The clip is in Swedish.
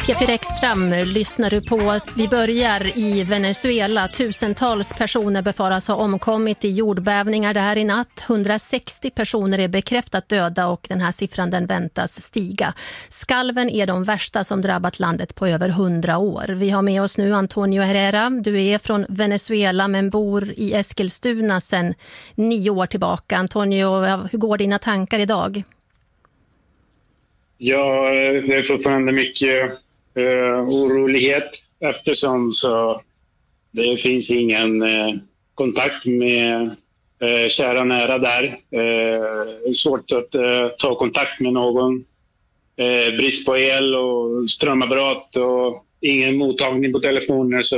P4 Extra lyssnar du på. Vi börjar i Venezuela. Tusentals personer befaras ha omkommit i jordbävningar där i natt. 160 personer är bekräftat döda och den här siffran den väntas stiga. Skalven är de värsta som drabbat landet på över 100 år. Vi har med oss nu Antonio Herrera. Du är från Venezuela men bor i Eskilstuna sedan 9 år tillbaka. Antonio, hur går dina tankar idag? Ja, det är fortfarande mycket orolighet eftersom så det finns ingen kontakt med kära nära där. Det är svårt att ta kontakt med någon. Brist på el och strömavbrott och ingen mottagning på telefoner. Så